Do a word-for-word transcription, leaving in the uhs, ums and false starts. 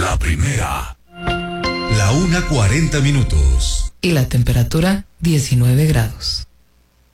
La primera. La una cuarenta minutos. Y la temperatura diecinueve grados.